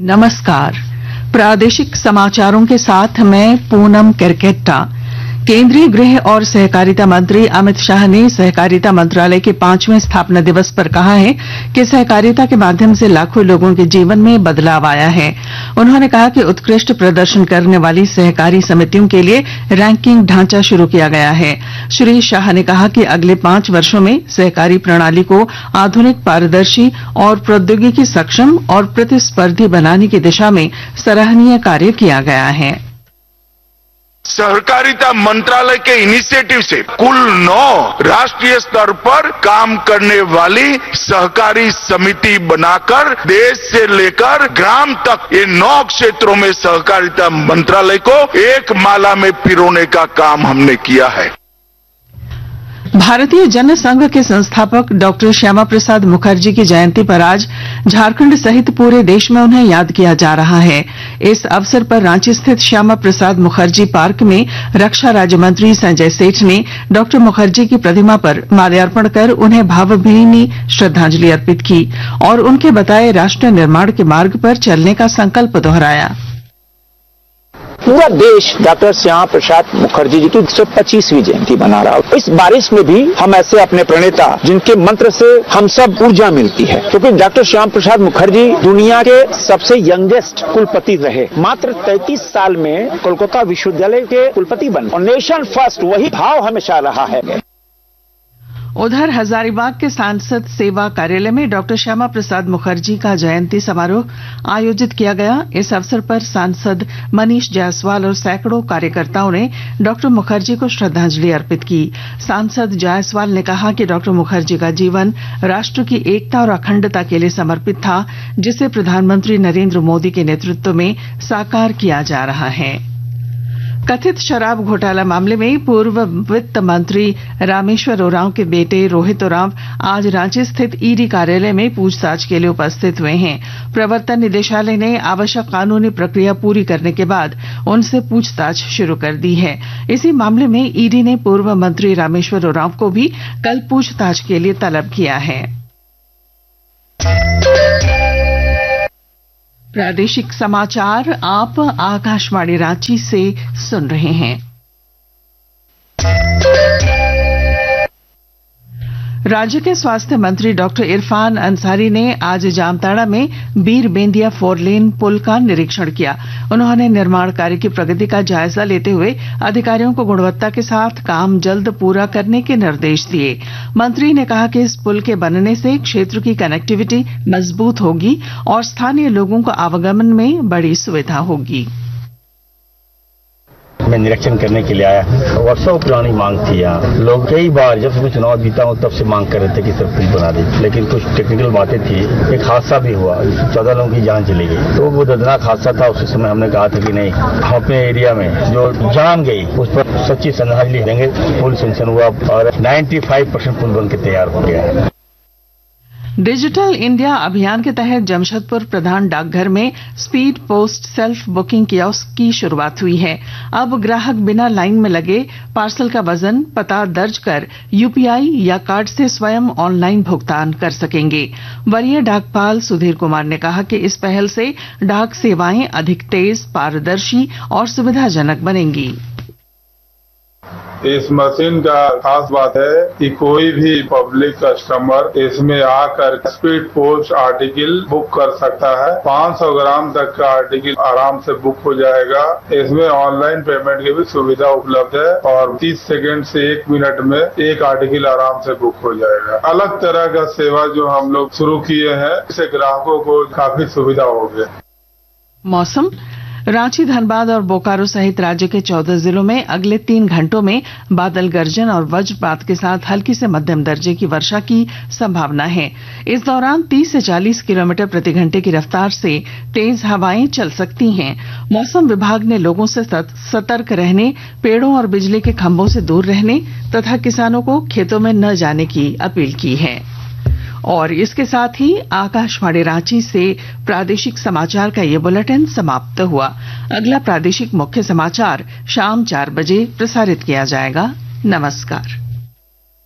नमस्कार। प्रादेशिक समाचारों के साथ मैं पूनम केरकेट्टा। केंद्रीय गृह और सहकारिता मंत्री अमित शाह ने सहकारिता मंत्रालय के 5वें स्थापना दिवस पर कहा है कि सहकारिता के माध्यम से लाखों लोगों के जीवन में बदलाव आया है। उन्होंने कहा कि उत्कृष्ट प्रदर्शन करने वाली सहकारी समितियों के लिए रैंकिंग ढांचा शुरू किया गया है। श्री शाह ने कहा कि अगले 5 वर्षों में सहकारी प्रणाली को आधुनिक, पारदर्शी और प्रौद्योगिकी सक्षम और प्रतिस्पर्धी बनाने की दिशा में सराहनीय कार्य किया गया है। सहकारिता मंत्रालय के इनिशिएटिव से कुल 9 राष्ट्रीय स्तर पर काम करने वाली सहकारी समिति बनाकर देश से लेकर ग्राम तक ये 9 क्षेत्रों में सहकारिता मंत्रालय को एक माला में पिरोने का काम हमने किया है। भारतीय जन संघ के संस्थापक डॉक्टर श्यामा प्रसाद मुखर्जी की जयंती पर आज झारखंड सहित पूरे देश में उन्हें याद किया जा रहा है। इस अवसर पर रांची स्थित श्यामा प्रसाद मुखर्जी पार्क में रक्षा राज्य मंत्री संजय सेठ ने डॉक्टर मुखर्जी की प्रतिमा पर माल्यार्पण कर उन्हें भावभीनी श्रद्धांजलि अर्पित की और उनके बताए राष्ट्र निर्माण के मार्ग पर चलने का संकल्प दोहराया। पूरा देश डॉक्टर श्यामा प्रसाद मुखर्जी जी की 125वीं जयंती मना रहा है। इस बारिश में भी हम ऐसे अपने प्रणेता जिनके मंत्र से हम सब ऊर्जा मिलती है, क्योंकि डॉक्टर श्यामा प्रसाद मुखर्जी दुनिया के सबसे यंगेस्ट कुलपति रहे। मात्र 33 साल में कोलकाता विश्वविद्यालय के कुलपति बने और नेशन फर्स्ट वही भाव हमेशा रहा है। उधर हजारीबाग के सांसद सेवा कार्यालय में डॉक्टर श्यामा प्रसाद मुखर्जी का जयंती समारोह आयोजित किया गया। इस अवसर पर सांसद मनीष जायसवाल और सैकड़ों कार्यकर्ताओं ने डॉक्टर मुखर्जी को श्रद्धांजलि अर्पित की। सांसद जायसवाल ने कहा कि डॉक्टर मुखर्जी का जीवन राष्ट्र की एकता और अखंडता के लिए समर्पित था, जिसे प्रधानमंत्री नरेंद्र मोदी के नेतृत्व में साकार किया जा रहा है। कथित शराब घोटाला मामले में पूर्व वित्त मंत्री रामेश्वर उरांव के बेटे रोहित उरांव आज रांची स्थित ईडी कार्यालय में पूछताछ के लिए उपस्थित हुए हैं। प्रवर्तन निदेशालय ने आवश्यक कानूनी प्रक्रिया पूरी करने के बाद उनसे पूछताछ शुरू कर दी है। इसी मामले में ईडी ने पूर्व मंत्री रामेश्वर उरांव को भी कल पूछताछ के लिए तलब किया है। प्रादेशिक समाचार आप आकाशवाणी रांची से सुन रहे हैं। राज्य के स्वास्थ्य मंत्री डॉक्टर इरफान अंसारी ने आज जामताड़ा में बीरबेंदिया 4 लेन पुल का निरीक्षण किया। उन्होंने निर्माण कार्य की प्रगति का जायजा लेते हुए अधिकारियों को गुणवत्ता के साथ काम जल्द पूरा करने के निर्देश दिए। मंत्री ने कहा कि इस पुल के बनने से क्षेत्र की कनेक्टिविटी मजबूत होगी और स्थानीय लोगों को आवागमन में बड़ी सुविधा होगी। मैं निरीक्षण करने के लिए आया। वर्षों पुरानी मांग थी। यहाँ लोग कई बार जब से चुनाव जीता हूँ तब से मांग कर रहे थे कि सर पुल बना दे, लेकिन कुछ टेक्निकल बातें थी। एक हादसा भी हुआ, 14 लोगों की जान चली गई। तो वो दर्दनाक हादसा था। उस समय हमने कहा था कि नहीं, हम अपने एरिया में जो जान गई उस पर सच्ची श्रद्धांजलि देंगे। पुल सेंक्शन हुआ और 95% पुल बन के तैयार हो गया है। डिजिटल इंडिया अभियान के तहत जमशेदपुर प्रधान डाकघर में speed post self booking kiosk की शुरुआत हुई है। अब ग्राहक बिना लाइन में लगे पार्सल का वजन, पता दर्ज कर यूपीआई या कार्ड से स्वयं ऑनलाइन भुगतान कर सकेंगे। वरीय डाकपाल सुधीर कुमार ने कहा कि इस पहल से डाक सेवाएं अधिक तेज, पारदर्शी और सुविधाजनक बनेंगी। इस मशीन का खास बात है कि कोई भी पब्लिक कस्टमर इसमें आकर स्पीड पोस्ट आर्टिकल बुक कर सकता है। 500 ग्राम तक का आर्टिकल आराम से बुक हो जाएगा। इसमें ऑनलाइन पेमेंट की भी सुविधा उपलब्ध है और 30 सेकंड से 1 मिनट में एक आर्टिकल आराम से बुक हो जाएगा। अलग तरह का सेवा जो हम लोग शुरू किए हैं, इससे ग्राहकों को काफी सुविधा होगी। मौसम। रांची, धनबाद और बोकारो सहित राज्य के 14 जिलों में अगले 3 घंटों में बादल गर्जन और वज्रपात के साथ हल्की से मध्यम दर्जे की वर्षा की संभावना है। इस दौरान 30 से 40 किलोमीटर प्रति घंटे की रफ्तार से तेज हवाएं चल सकती हैं। मौसम विभाग ने लोगों से सतर्क रहने, पेड़ों और बिजली के खंभों से दूर रहने तथा किसानों को खेतों में न जाने की अपील की है। और इसके साथ ही आकाशवाणी रांची से प्रादेशिक समाचार का ये बुलेटिन समाप्त हुआ। अगला प्रादेशिक मुख्य समाचार शाम 4 बजे प्रसारित किया जाएगा। नमस्कार।